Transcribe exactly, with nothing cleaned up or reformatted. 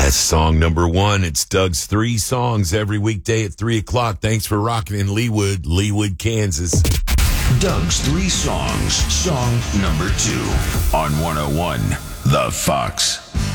That's song number one. It's Doug's Three Songs every weekday at three o'clock. Thanks for rocking in Leawood, Leawood, Kansas. Doug's Three Songs, song number two on one oh one The Fox.